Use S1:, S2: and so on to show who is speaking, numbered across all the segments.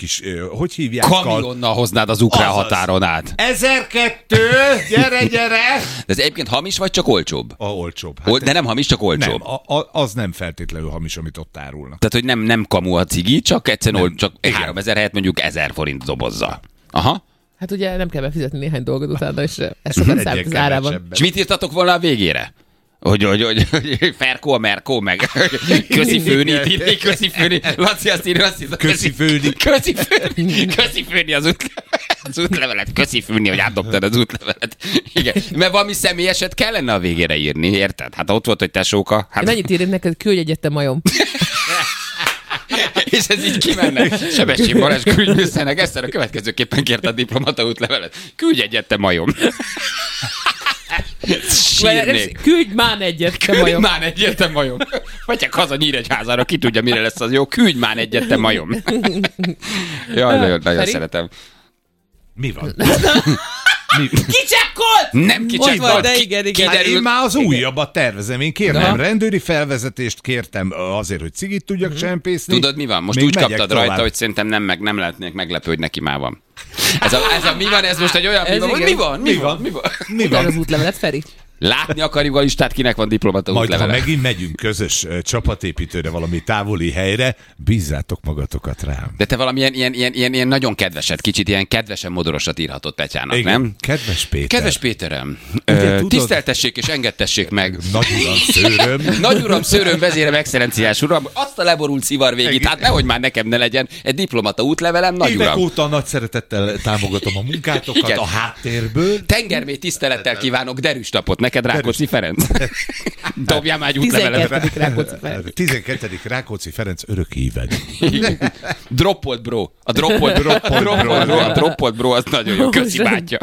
S1: kis, hogy hívják?
S2: Kamionnal hoznád az ukrán határon át.
S1: 1002, gyere!
S2: De ez egyébként hamis, vagy csak olcsóbb?
S1: Olcsóbb. Hát
S2: de nem hamis, csak olcsóbb.
S1: Nem, az nem feltétlenül hamis, amit ott árulnak.
S2: Tehát, hogy nem kamu a cigi, csak egyszerűen csak 3000 helyett mondjuk 1000 forint dobozza. Aha.
S3: Hát ugye nem kell befizetni néhány dolgot utána, és ez sokat számít az árában.
S2: És mit írtatok volna a végére? Hogy Ferkó a Merkó, meg köszi főni, írni, köszi főni. Laci azt írja, azt hiszem.
S1: Köszi főni
S2: az útlevelet. Köszi főni, hogy átdobtad az útlevelet. Igen. Mert valami személyeset kellene a végére írni, érted? Hát ott volt, hogy tesóka. Hát...
S3: Én annyit írnék neked, küldj egyet, majom.
S2: És ez így kimenne. Sebestyén Balázs külügyminiszternek ezt a következőképpen kérte a diplomata útlevelet. Küldj egyet, te majom.
S3: Küldj már egyet, te majom.
S2: Küldj már egyet, te majom. Vagy haza Nyíregyházára, ki tudja, mire lesz az jó. Küldj már egyet, te majom. Jaj, nagyon szeretem.
S1: Mi van?
S3: Kicsekkolt!
S2: Nem kicsekkolt,
S3: de igen.
S1: Hát én már az újabbat tervezem. Én kértem rendőri felvezetést, kértem azért, hogy cigit tudjak csempészni.
S2: Tudod, mi van? Most úgy kaptad rajta, hogy szerintem nem lehetnék meglepő, hogy neki már van. Ez a mi van, ez most egy olyan mi van?
S3: Mi van az útlevelet, Feri?
S2: Látni akarjuk a listát, kinek van diplomata útlevele.
S1: Majd, ha megint megyünk közös csapatépítőre valami távoli helyre, bízzátok magatokat rám.
S2: De te valamilyen ilyen nagyon kedveset, kicsit ilyen kedvesen modorosat írhatott Petyának,
S1: igen,
S2: nem?
S1: Kedves Péter.
S2: Kedves Péterem, tiszteltessék és engedtessék meg.
S1: Nagyuram szőröm.
S2: Nagyuram szőröm, vezérem, excellenciás uram, azt a leborult szivar végét, hát nehogy már nekem ne legyen egy diplomata útlevelem, nagyuram.
S1: Évek óta nagy szeretettel támogatom a munkátokat, igen, a háttérből.
S2: Tengermély tisztelettel kívánok derűs napot neked, Rákóczi Ferenc. Dobjál már egy útlevelet.
S3: 12. Rákóczi Ferenc.
S1: 12. Rákóczi Ferenc örök híved.
S2: Droppolt bro. A droppolt bro az nagyon jó. Köszi bátya.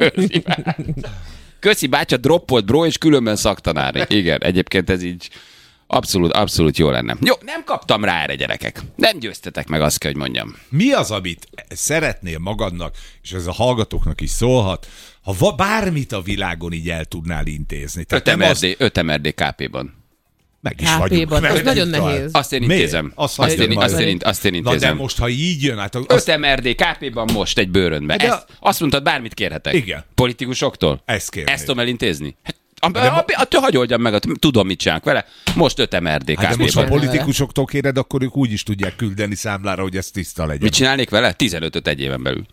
S2: Köszi bátya, droppolt bro, és különben szaktanár. Igen, egyébként ez így abszolút jó lenne. Jó, nem kaptam rá erre, gyerekek. Nem győztetek meg, azt kell, hogy mondjam.
S1: Mi az, amit szeretnél magadnak, és ez a hallgatóknak is szólhat, ha bármit a világon így el tudnál intézni.
S2: 5 MRD KP-ban.
S1: Meg is vagyunk.
S3: Az nagyon nehéz.
S2: Azt én intézem. Azt én intézem.
S1: Na de most, ha így jön, hát...
S2: 5 MRD KP-ban most egy bőrönbe. Azt mondtad, bármit kérhetek.
S1: Igen.
S2: Politikusoktól?
S1: Ezt kérnéd.
S2: Ezt tudom elintézni? Attól hagyoldjam meg, tudom, mit csinálunk vele. Most 5 MRD KP-ban.
S1: De most, ha politikusoktól kéred, akkor ők úgy is tudják küldeni számlára, hogy ez tiszta legyen.
S2: Mit csinálnék vele? 15-öt egy éven belül.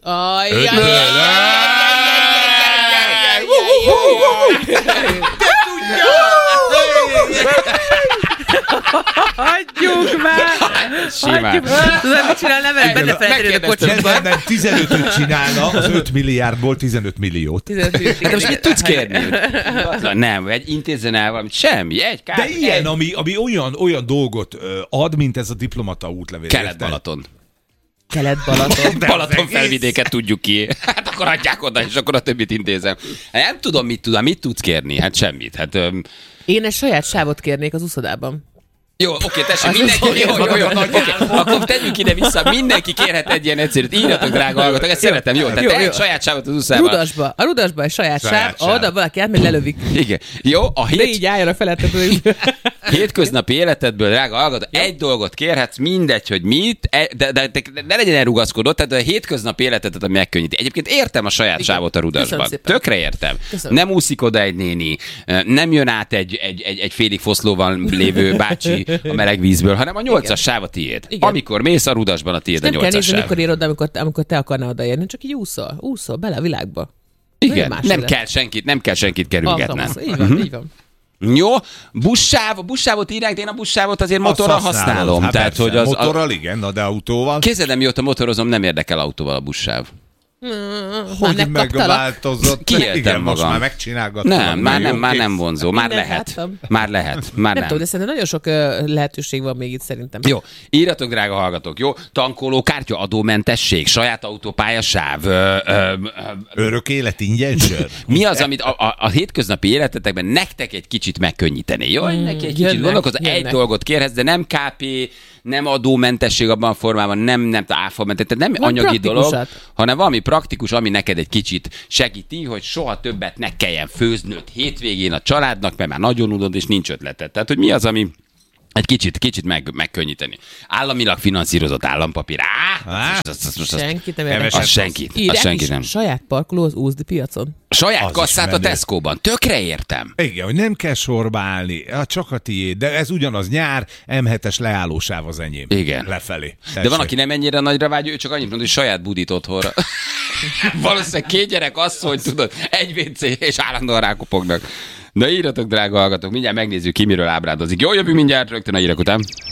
S3: Hagyjuk már!
S2: Simán.
S3: Tudod, mit csinál, nem benne felejteni a kocsokban.
S1: Nem, 15-öt csinálna, az 5 milliárdból 15 milliót.
S2: De most mit tudsz kérni? Nem, egy intézzen el valamit, semmi,
S1: de ilyen, ami olyan dolgot ad, mint ez a diplomata útlevél.
S2: Kelet-Balaton.
S3: Kelet-Balaton
S2: felvidéket tudjuk ki. Hát akkor adják oda, és akkor a többit intézem. Nem tudom, mit tudsz kérni? Hát semmit. Hát,
S3: én egy saját sávot kérnék az úszodában.
S2: Jó, oké, tessék, mindenki, jó, akkor tegyünk ide-vissza, mindenki kérhet egy ilyen egyszerűt, írjatok, drága hallgatók, ezt szeretem, jó, tehát egy saját sávot az úszában.
S3: A Rudasba egy saját sáv, oda valaki átmegy, lelövik.
S2: Igen, jó,
S3: de így álljon a felettető.
S2: Hétköznapi életedből, drága hallgató, egy dolgot kérhetsz, mindegy, hogy mit, de ne legyen elrugaszkodott, tehát a hétköznapi életedet megkönnyíti. Egyébként értem a saját sávot a Rudasban. Tökre értem.
S3: Köszönöm.
S2: Nem úszik oda egy néni, nem jön át egy félig foszlóval lévő bácsi a meleg vízből, hanem a 8-as sáv a tiéd. Igen. Amikor mész a Rudasban, a tiéd a 8-as sáv.
S3: Nem kell nézni, mikor ér oda, amikor te akarnál odaérni, csak így úszol bele a világba.
S2: Igen, nem kell senkit kerülgetnem.
S3: Így van.
S2: Jó, buszsávot írják, de én a buszsávot azért motorral használom.
S1: Hát
S2: tehát, hogy az,
S1: motorral igen, de autóval.
S2: Képzeld, mióta motorozom, nem érdekel autóval a buszsáv.
S1: Hogy megváltozott.
S2: Kiéltem
S1: igen,
S2: magam.
S1: Most már megcsinálgattam.
S2: Már nem vonzó. Már lehet.
S3: Nem tudom, de szerintem nagyon sok lehetőség van még itt szerintem.
S2: Jó, írjatok, drága hallgatók, jó? Tankoló kártya, adómentesség, saját autópályasáv.
S1: Örök élet ingyen sör.
S2: Mi az, amit a hétköznapi életetekben nektek egy kicsit megkönnyíteni, jó? Neki egy kicsit gondolkozz, egy dolgot kérhetsz, de nem KP, nem adómentesség abban a formában, nem áfamentes, tehát nem anyagi dolog, hanem valami praktikus, ami neked egy kicsit segíti, hogy soha többet ne kelljen főznöd hétvégén a családnak, mert már nagyon unod, és nincs ötleted. Tehát, hogy mi az, ami Egy kicsit megkönnyíteni. Államilag finanszírozott állampapír.
S3: Senkit nem érdekel.
S2: Az senkit.
S3: Írják
S2: Az senkit
S3: is,
S2: nem.
S3: saját parkoló az úzdi piacon.
S2: Saját
S1: Az
S2: kasszát
S1: is
S2: a
S1: menő.
S2: Tesco-ban. Tökre értem.
S1: Igen, hogy nem kell sorba állni, csak a tiéd, de ez ugyanaz nyár, M7-es leállósáv az enyém.
S2: Igen.
S1: Lefelé.
S2: De van, aki nem ennyire nagyra vágyó, ő csak annyit mond, hogy saját budit otthonra. Valószínűleg 2 gyerek asszony, tudod, egy WC, és állandóan rákopognak. Na írjatok, drága hallgatók, mindjárt megnézzük ki, miről ábrándozik. Jó, jövünk mindjárt rögtön a hírek után.